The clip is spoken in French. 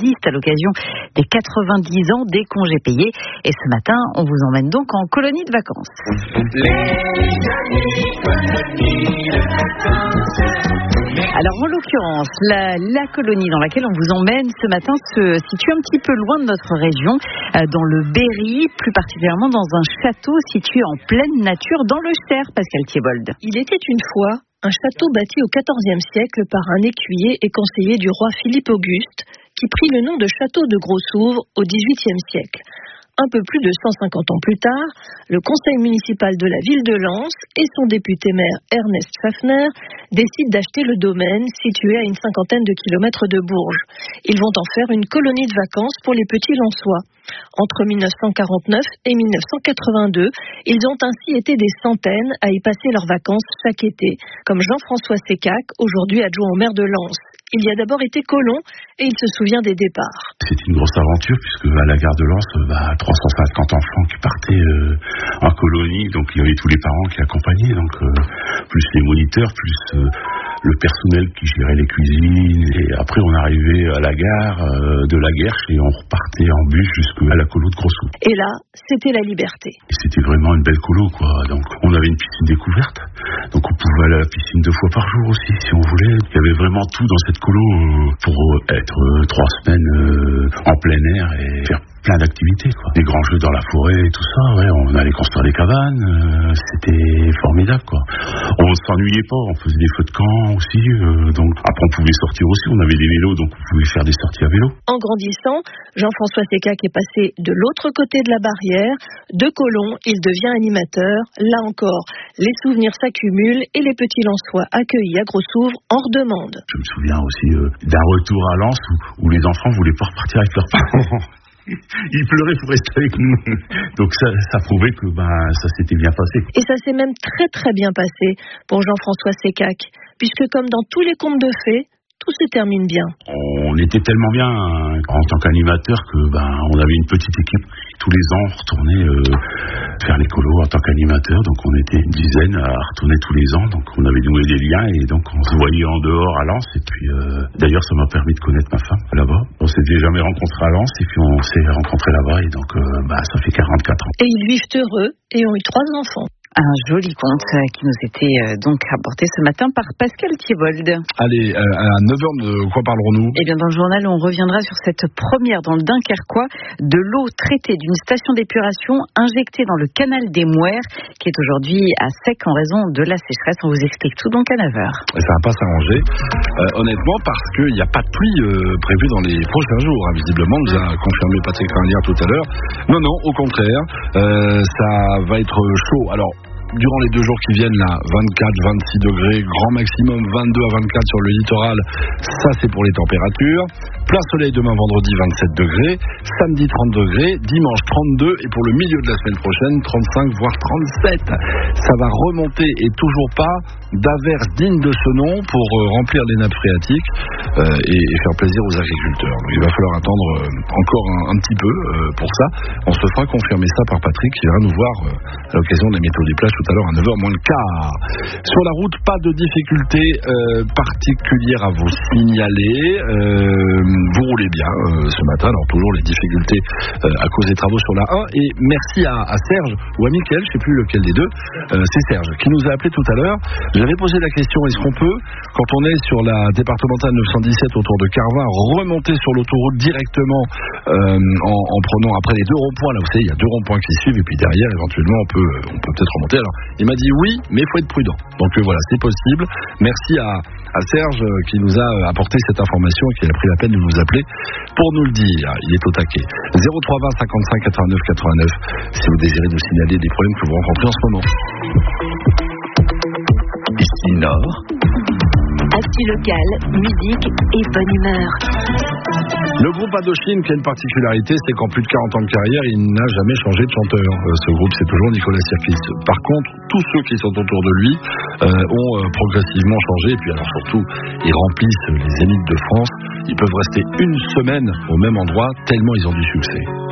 existe à l'occasion des 90 ans des congés payés. Et ce matin, on vous emmène donc en colonie de vacances. Alors en l'occurrence, la colonie dans laquelle on vous emmène ce matin se situe un petit peu loin de notre région, dans le Berry, plus particulièrement dans un château situé en pleine nature dans le Cher, Pascal Thiebold. Il était une fois un château bâti au XIVe siècle par un écuyer et conseiller du roi Philippe Auguste, qui prit le nom de château de Grossouvre au XVIIIe siècle. Un peu plus de 150 ans plus tard, le conseil municipal de la ville de Lens et son député-maire Ernest Pfaffner décident d'acheter le domaine situé à une cinquantaine de kilomètres de Bourges. Ils vont en faire une colonie de vacances pour les petits Lensois. Entre 1949 et 1982, ils ont ainsi été des centaines à y passer leurs vacances chaque été, comme Jean-François Sécac, aujourd'hui adjoint au maire de Lens. Il y a d'abord été colon et il se souvient des départs. C'était une grosse aventure puisque à la gare de Lens, 350 enfants qui partaient en colonie, donc il y avait tous les parents qui accompagnaient, donc plus les moniteurs, plus le personnel qui gérait les cuisines. Et après on arrivait à la gare de la Guerche et on repartait en bus jusqu'à la colo de Grossouvre. Et là, c'était la liberté. Et c'était vraiment une belle colo, quoi. Donc on avait une piscine découverte, donc on pouvait aller à la piscine 2 fois par jour aussi si on voulait. Il y avait vraiment tout dans cette colo pour être 3 semaines en plein air et faire plein d'activités, quoi. Des grands jeux dans la forêt et tout ça, ouais, on allait construire des cabanes, c'était formidable, quoi. On s'ennuyait pas, on faisait des feux de camp aussi, donc après on pouvait sortir aussi, on avait des vélos, donc on pouvait faire des sorties à vélo. En grandissant, Jean-François Sécac est passé de l'autre côté de la barrière, de colon, il devient animateur. Là encore, les souvenirs s'accumulent et les petits Lensois accueillis à Grossouvre en redemandent. Je me souviens aussi d'un retour à Lens où les enfants voulaient pas repartir avec leurs parents. Ils pleuraient pour rester avec nous. Donc ça prouvait que ça s'était bien passé. Et ça s'est même très très bien passé pour Jean-François Sécac, puisque comme dans tous les contes de fées, tout se termine bien. On était tellement bien en tant qu'animateur que on avait une petite équipe. Tous les ans, on retournait faire les colos en tant qu'animateur. Donc on était une dizaine à retourner tous les ans. Donc on avait noué des liens et donc on se voyait en dehors à Lens. Et puis d'ailleurs, ça m'a permis de connaître ma femme là-bas. On s'était jamais rencontrés à Lens et puis on s'est rencontrés là-bas. Et donc ça fait 44 ans. Et ils vivent heureux et ont eu 3 enfants. Un joli conte qui nous était donc rapporté ce matin par Pascal Thiebold. Allez, à 9h, de quoi parlerons-nous ? Eh bien, dans le journal, on reviendra sur cette première dans le Dunkerquois de l'eau traitée d'une station d'épuration injectée dans le canal des Mouères, qui est aujourd'hui à sec en raison de la sécheresse. On vous explique tout donc à 9h. Ça va pas s'arranger, honnêtement, parce qu'il n'y a pas de pluie prévue dans les prochains jours. Visiblement, nous a confirmé Patrick Rinlière tout à l'heure. Non, au contraire, ça va être chaud. Alors, durant les 2 jours qui viennent là, 24, 26 degrés, grand maximum 22 à 24 sur le littoral, ça c'est pour les températures. Plein soleil demain vendredi 27 degrés, samedi 30 degrés, dimanche 32 et pour le milieu de la semaine prochaine 35 voire 37. Ça va remonter et toujours pas d'averses dignes de ce nom pour remplir les nappes phréatiques et faire plaisir aux agriculteurs. Donc, il va falloir attendre encore un petit peu pour ça. On se fera confirmer ça par Patrick qui viendra nous voir à l'occasion des météos des plages tout à l'heure à 9h moins le quart. Sur la route, pas de difficultés particulières à vous signaler. Vous roulez bien ce matin, alors toujours les difficultés à cause des travaux sur la 1. Et merci à Serge ou à Mickaël, je ne sais plus lequel des deux, c'est Serge qui nous a appelé tout à l'heure. J'avais posé la question, est-ce qu'on peut, quand on est sur la départementale 917 autour de Carvin, remonter sur l'autoroute directement en prenant après les 2 ronds-points, là vous savez, il y a 2 ronds-points qui suivent et puis derrière éventuellement on peut peut-être remonter. Alors il m'a dit oui, mais il faut être prudent. Donc voilà, c'est possible. Merci à Serge qui nous a apporté cette information et qui a pris la peine de nous appeler pour nous le dire. Il est au taquet. 0320 55 89 89 si vous désirez nous signaler des problèmes que vous rencontrez en ce moment. Ici Nord. Actu locale, musique et bonne humeur. Le groupe Indochine qui a une particularité, c'est qu'en plus de 40 ans de carrière, il n'a jamais changé de chanteur. Ce groupe, c'est toujours Nicolas Sirkis. Par contre, tous ceux qui sont autour de lui ont progressivement changé. Et puis alors surtout, ils remplissent les zéniths de France. Ils peuvent rester 1 semaine au même endroit tellement ils ont du succès.